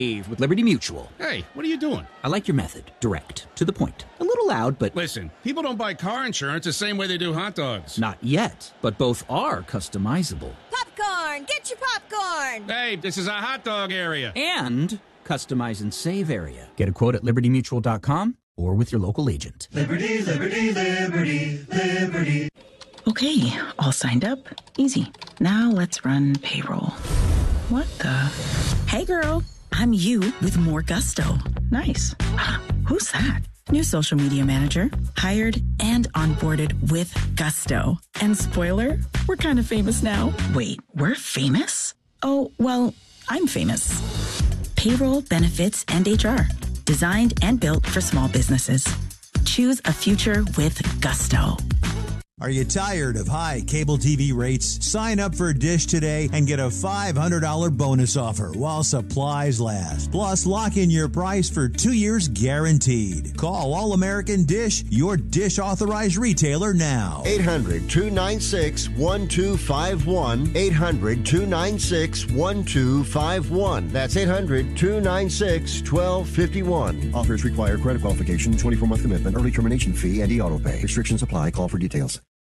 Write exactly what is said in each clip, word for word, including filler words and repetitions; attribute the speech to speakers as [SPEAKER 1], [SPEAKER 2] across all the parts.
[SPEAKER 1] Eve with Liberty Mutual.
[SPEAKER 2] Hey, what are you doing?
[SPEAKER 1] I like your method. Direct. To the point. A little loud, but...
[SPEAKER 2] Listen, people don't buy car insurance the same way they do hot dogs.
[SPEAKER 1] Not yet, but both are customizable.
[SPEAKER 3] Popcorn! Get your popcorn!
[SPEAKER 2] Hey, this is a hot dog area.
[SPEAKER 1] And customize and save area. Get a quote at liberty mutual dot com or with your local agent.
[SPEAKER 4] Liberty, liberty, liberty, liberty.
[SPEAKER 5] Okay, all signed up. Easy. Now let's run payroll. What the? Hey girl, I'm you with more gusto. Nice. Who's that? New social media manager, hired and onboarded with gusto. And spoiler, we're kind of famous now. Wait, we're famous? Oh, well, I'm famous. Payroll, benefits, and H R. Designed and built for small businesses. Choose a future with gusto.
[SPEAKER 6] Are you tired of high cable T V rates? Sign up for Dish today and get a five hundred dollars bonus offer while supplies last. Plus, lock in your price for two years guaranteed. Call All American Dish, your Dish authorized retailer now.
[SPEAKER 7] eight hundred, two nine six, one two five one. eight hundred, two nine six, one two five one. That's eight hundred, two nine six, one two five one.
[SPEAKER 8] Offers require credit qualification, twenty-four month commitment, early termination fee, and e-auto pay. Restrictions apply. Call for details.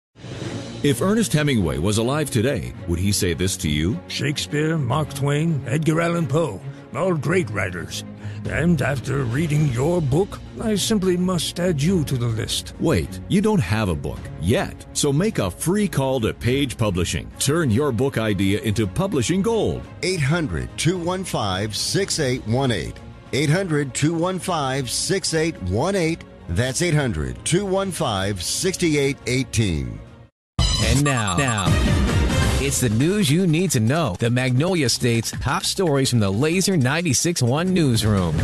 [SPEAKER 9] If Ernest Hemingway was alive today, would he say this to you?
[SPEAKER 10] Shakespeare, Mark Twain, Edgar Allan Poe, all great writers. And after reading your book, I simply must add you to the list.
[SPEAKER 9] Wait, you don't have a book yet, so make a free call to Page Publishing. Turn your book idea into publishing gold.
[SPEAKER 7] eight hundred, two one five, six eight one eight. eight hundred, two one five, six eight one eight. That's eight hundred, two one five, six eight one eight.
[SPEAKER 11] And now, now, it's the news you need to know. The Magnolia State's top stories from the Laser ninety-six point one newsroom.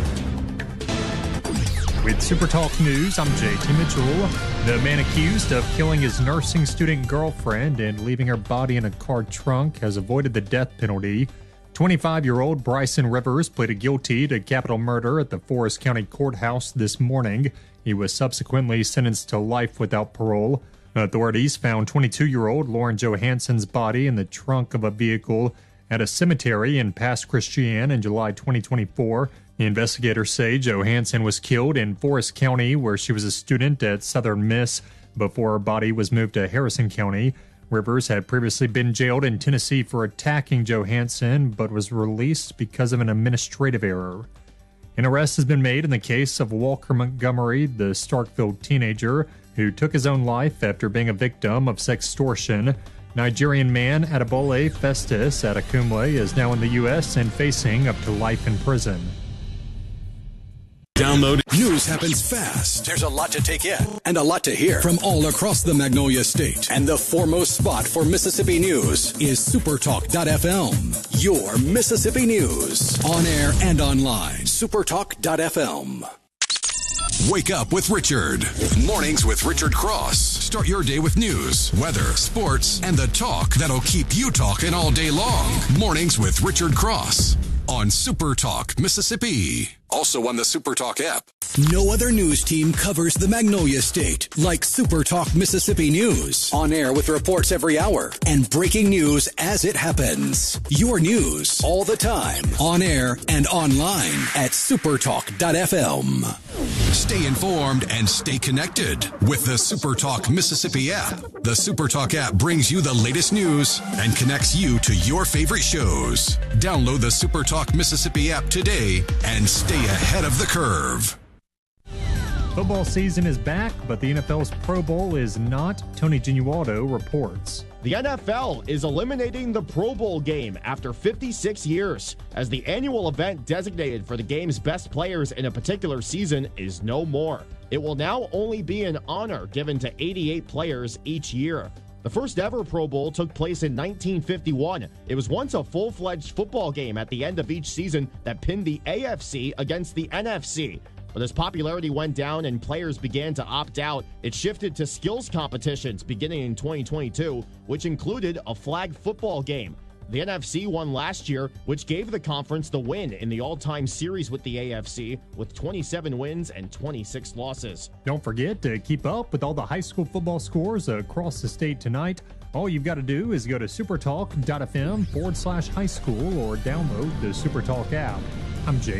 [SPEAKER 12] With Super Talk News, I'm J T Mitchell. The man accused of killing his nursing student girlfriend and leaving her body in a car trunk has avoided the death penalty. twenty-five-year-old Bryson Rivers pleaded guilty to capital murder at the Forest County Courthouse this morning. He was subsequently sentenced to life without parole. Authorities found twenty-two-year-old Lauren Johansson's body in the trunk of a vehicle at a cemetery in Pass Christian in July twenty twenty-four. The investigators say Johansson was killed in Forest County, where she was a student at Southern Miss, before her body was moved to Harrison County. Rivers had previously been jailed in Tennessee for attacking Johansson, but was released because of an administrative error. An arrest has been made in the case of Walker Montgomery, the Starkville teenager who took his own life after being a victim of sextortion. Nigerian man Adebole Festus Adekunle is now in the U S and facing up to life in prison.
[SPEAKER 13] Download. News happens fast. There's a lot to take in and a lot to hear from all across the Magnolia State. And the foremost spot for Mississippi news is supertalk dot f m. Your Mississippi news. On air and online. supertalk dot f m. Wake up with Richard. Mornings with Richard Cross. Start your day with news, weather, sports, and the talk that'll keep you talking all day long. Mornings with Richard Cross on Super Talk Mississippi. Also on the Super Talk app. No other news team covers the Magnolia State like Super Talk Mississippi News. On air with reports every hour and breaking news as it happens. Your news all the time. On air and online at supertalk dot f m. Stay informed and stay connected with the Super Talk Mississippi app. The Super Talk app brings you the latest news and connects you to your favorite shows. Download the Super Talk Mississippi app today and stay ahead of the curve.
[SPEAKER 12] Football season is back, but the N F L's Pro Bowl is not. Tony Genualdo reports.
[SPEAKER 14] The N F L is eliminating the Pro Bowl game after fifty-six years, as the annual event designated for the game's best players in a particular season is no more. It will now only be an honor given to eighty-eight players each year. The first ever Pro Bowl took place in nineteen fifty-one. It was once a full-fledged football game at the end of each season that pinned the A F C against the N F C. But as popularity went down and players began to opt out, it shifted to skills competitions beginning in twenty twenty-two, which included a flag football game. The N F C won last year, which gave the conference the win in the all-time series with the A F C, with twenty-seven wins and twenty-six losses.
[SPEAKER 12] Don't forget to keep up with all the high school football scores across the state tonight. All you've got to do is go to supertalk dot f m forward slash high school or download the Supertalk app. I'm Jay